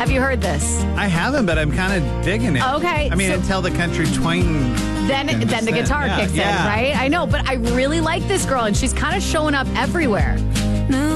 Have you heard this? I haven't, but I'm kind of digging it. Okay, I mean, so- until the country twang. Then the guitar kicks in, right? I know, but I really like this girl, and she's kind of showing up everywhere.